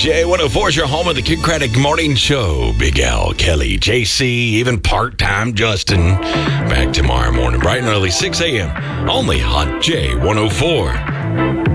J104 is your home of the Kid Craddock Morning Show. Big Al, Kelly, JC, even part-time Justin. Back tomorrow morning, bright and early, 6 a.m. Only on J104.